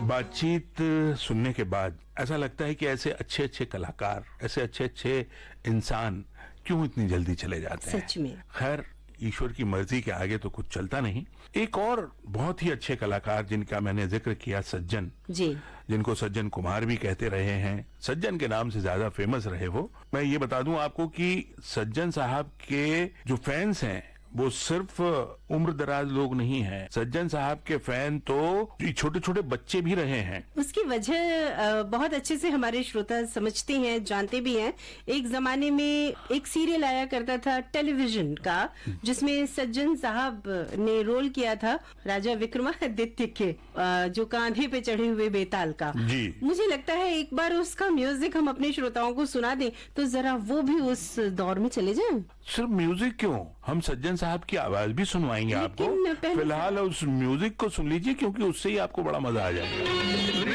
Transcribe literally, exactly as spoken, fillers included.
बातचीत सुनने के बाद ऐसा लगता है कि ऐसे अच्छे अच्छे कलाकार, ऐसे अच्छे अच्छे इंसान क्यों इतनी जल्दी चले जाते हैं। सच में। खैर, ईश्वर की मर्जी के आगे तो कुछ चलता नहीं। एक और बहुत ही अच्छे कलाकार जिनका मैंने जिक्र किया, सज्जन जी, जिनको सज्जन कुमार भी कहते रहे हैं, सज्जन के नाम से ज्यादा फेमस रहे वो। मैं ये बता दूं आपको कि सज्जन साहब के जो फैंस हैं वो सिर्फ उम्र दराज लोग नहीं हैं। सज्जन साहब के फैन तो छोटे छोटे बच्चे भी रहे हैं। उसकी वजह अ, बहुत अच्छे से हमारे श्रोता समझते हैं, जानते भी हैं। एक जमाने में एक सीरियल आया करता था टेलीविजन का, जिसमें सज्जन साहब ने रोल किया था राजा विक्रमादित्य के, अ, जो कांधे पे चढ़े हुए बेताल का। जी। मुझे लगता है एक बार उसका म्यूजिक हम अपने श्रोताओं को सुना दें तो जरा वो भी उस दौर में चले जाएं। सिर्फ म्यूजिक क्यों, हम सज्जन साहब की आवाज भी सुनवाएंगे आपको। लेकिन पहले- फिलहाल उस म्यूजिक को सुन लीजिए, क्योंकि उससे ही आपको बड़ा मजा आ जाएगा।